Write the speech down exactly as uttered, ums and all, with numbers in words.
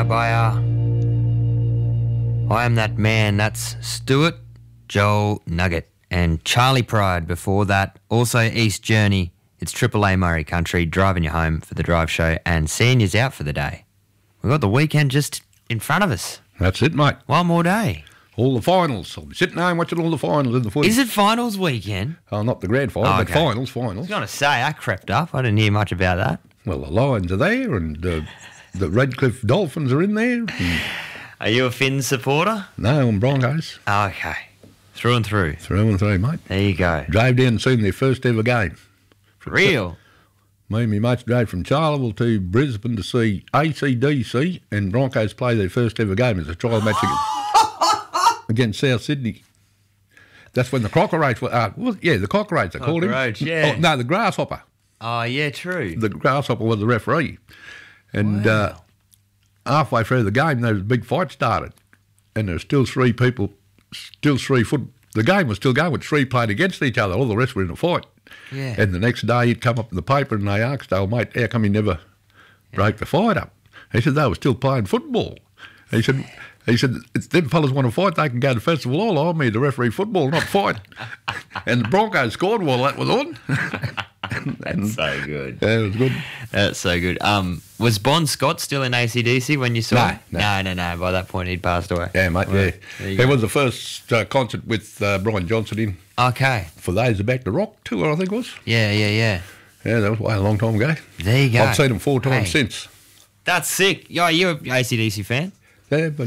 by uh, I Am That Man. That's Stuart, Joel Nugget, and Charlie Pride before that. Also East Journey. It's Triple A Murray Country, driving you home for the drive show and seeing yous out for the day. We've got the weekend just in front of us. That's it, mate. One more day. All the finals. I'll be sitting home watching all the finals in the footy. Is it finals weekend? Oh, not the grand final, Oh, but okay. finals, I was finals. going to say, I crept up. I didn't hear much about that. Well, the Lions are there and uh, the Redcliffe Dolphins are in there. And, Are you a Finns supporter? no, and Broncos. Okay. Through and through. Through and through, mate. There you go. Drove down and seen their first ever game. Real. Me and my mates drove from Charleville to Brisbane to see A C D C and Broncos play their first ever game as a trial match against, against South Sydney. That's when the Cockroach, uh, well, yeah, the Cockroach, they called him. Cockroach, yeah. Oh, no, the Grasshopper. Oh, yeah, true. The Grasshopper was the referee. And Wow. uh, halfway through the game, there was a big fight started. And there were still three people, still three foot. The game was still going with three playing against each other. All the rest were in a fight. Yeah. And the next day he'd come up in the paper and they asked, oh, mate, how come you never broke the fight up? He said, they were still playing football. He said, he said, if them fellas want to fight, they can go to Festival Hall. I'm here to referee football, not fight. And the Broncos scored while that was on. and, and, That's so good. yeah, it was good. That's so good. Um, was Bon Scott still in A C D C when you saw No, him? no. no, no, no. By that point, he'd passed away. Yeah, mate, Well, yeah. there you It go. was the first uh, concert with uh, Brian Johnson in Okay. for those Back to Rock tour, I think it was. Yeah, yeah, yeah. Yeah, that was way a long time ago. There you go. I've seen them four times Hey. since. That's sick. Yo, you're an A C D C fan? Yeah, but